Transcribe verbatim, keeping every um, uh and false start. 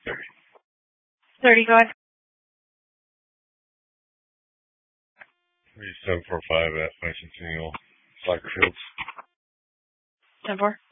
thirty, go ahead. three seven four five at Mason Centennial Soccer Fields. ten four.